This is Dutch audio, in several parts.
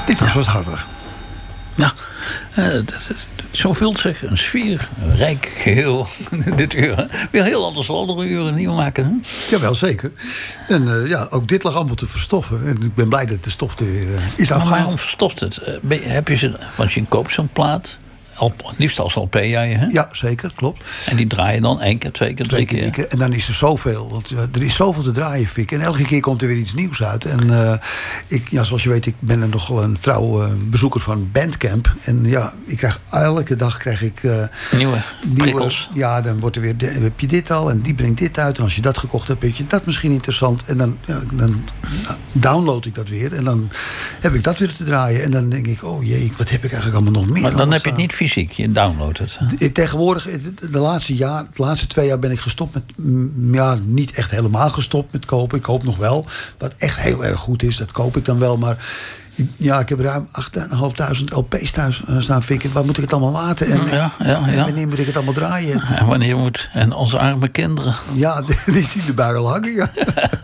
Dit was wat harder. Nou, zo vult zich een sfeerrijk geheel dit uur. Weer heel anders dan andere uren die we maken. Hè? Jawel, zeker. En ook dit lag allemaal te verstoffen. En ik ben blij dat de stof er weer is afgehaald. Maar waarom verstoft het? Heb je ze, want je koopt zo'n plaat. Het liefst als LP, hè? Ja, zeker, klopt. En die draai je dan 1 keer, 2 keer, 3 keer. En dan is er zoveel. Want er is zoveel te draaien, Fik. En elke keer komt er weer iets nieuws uit. En zoals je weet, ik ben er nogal een trouw bezoeker van Bandcamp. En ja, elke dag nieuwe prikkels. Ja, dan wordt er weer, heb je dit al en die brengt dit uit. En als je dat gekocht hebt, vind je dat misschien interessant. En dan download ik dat weer. En dan heb ik dat weer te draaien. En dan denk ik, oh jee, wat heb ik eigenlijk allemaal nog meer? Maar dan heb je het niet fysiek, je downloadt het. Tegenwoordig, de laatste 2 jaar ben ik gestopt met... Ja, niet echt helemaal gestopt met kopen. Ik koop nog wel. Wat echt heel erg goed is, dat koop ik dan wel. Maar ik heb ruim 8.500 LP's thuis staan, Fik. Waar moet ik het allemaal laten? En wanneer moet ik het allemaal draaien? En wanneer moet... En onze arme kinderen. Ja, die zien de buil hangen, ja.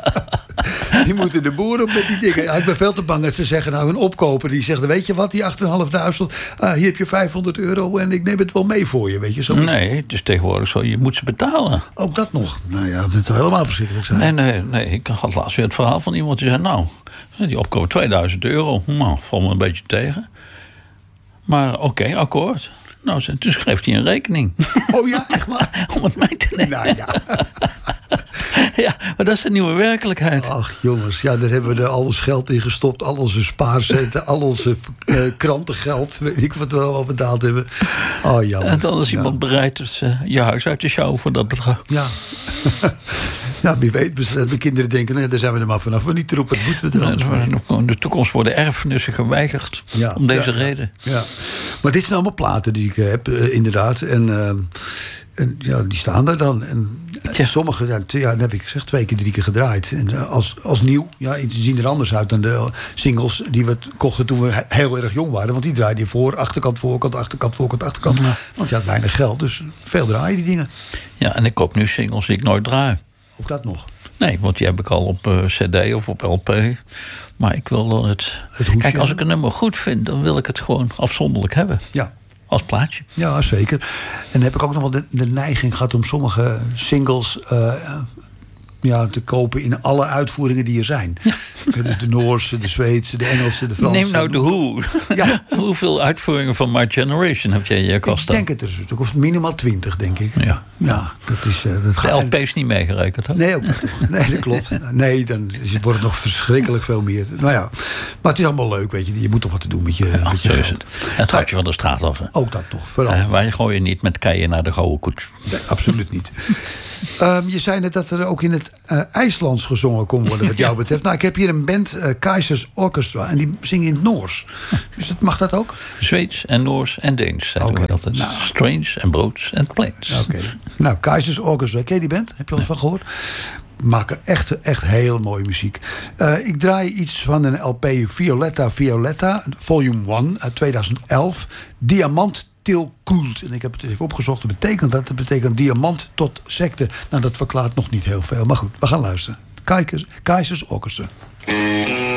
Die moeten de boer op met die dingen. Ja, ik ben veel te bang dat ze zeggen, nou, een opkoper die zegt, weet je wat, die 8.500, hier heb je €500 en ik neem het wel mee voor je, weet je. Nee, het is tegenwoordig zo, je moet ze betalen. Ook dat nog. Nou ja, dat zou helemaal verschrikkelijk zijn. Nee, ik had laatst weer het verhaal van iemand die zei, nou, die opkoper €2000, nou, valt me een beetje tegen. Maar oké, akkoord. Nou, toen schreef hij een rekening. Oh ja, echt waar? Om het mee te nemen. Nou ja. Ja, maar dat is de nieuwe werkelijkheid. Ach jongens, ja, daar hebben we er al ons geld in gestopt. Al onze spaarcenten, al onze krantengeld. Weet ik wat we allemaal betaald hebben. Oh, jammer. En dan is iemand bereid dus, je huis uit te sjouwen voor dat bedrag. Ja. Ja, wie weet, de kinderen denken, nee, daar zijn we er maar vanaf. Maar niet erop, wat moeten we er in de toekomst worden erfenissen geweigerd. Om deze reden. Ja. Maar dit zijn allemaal platen die ik heb, inderdaad. En die staan daar dan. En sommige, dat heb ik gezegd, 2 keer, 3 keer gedraaid. En als nieuw. Ja, die zien er anders uit dan de singles die we kochten toen we heel erg jong waren. Want die draaide je voor, achterkant, voorkant, achterkant, voorkant, achterkant. Ja. Want je had weinig geld, dus veel draaien die dingen. Ja, en ik koop nu singles die ik nooit draai. Ook dat nog? Nee, want die heb ik al op cd of op LP. Maar ik wil het kijk, als ik een nummer goed vind, dan wil ik het gewoon afzonderlijk hebben. Ja. Als plaatje. Ja, zeker. En dan heb ik ook nog wel de neiging gehad om sommige singles te kopen in alle uitvoeringen die er zijn. Ja. Dus de Noorse, de Zweedse, de Engelse, de Franse. Neem nou de Who. Ja. Hoeveel uitvoeringen van My Generation heb jij in je kast? Ik denk het er een stuk of minimaal 20, denk ik. Ja, dat is... de LP is niet meegerekend, hè? Nee, ook niet. Nee, dat klopt. Nee, dan wordt het nog verschrikkelijk veel meer. Nou ja, maar het is allemaal leuk, weet je. Je moet toch wat te doen met je geld. Het houdt je van de straat af, hè? Ook dat nog, vooral. Waar gooi je niet met keien naar de gouden koets. Nee, absoluut niet. Je zei net dat er ook in het IJslands gezongen kon worden, wat jou betreft. Nou, ik heb hier een band, Kaizers Orchestra, en die zingen in het Noors. Dus mag dat ook? Zweeds en Noors en Deens, zeggen we altijd. Nou. Strange en Broods en Plains. Oké. Nou, Kaizers Orchestra, ken je die band? Heb je al van gehoord? Maken echt heel mooie muziek. Ik draai iets van een LP Violetta, volume 1 uit 2011. Diamant Til Kult. En ik heb het even opgezocht. Dat betekent diamant tot secte. Nou, dat verklaart nog niet heel veel. Maar goed, we gaan luisteren. Kaizers Orchestra.